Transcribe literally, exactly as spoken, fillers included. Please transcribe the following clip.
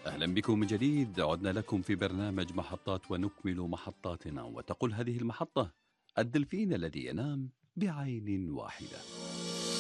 أهلا بكم من جديد. عدنا لكم في برنامج محطات ونكمل محطاتنا. وتقول هذه المحطة: الدلفين الذي ينام بعين واحدة.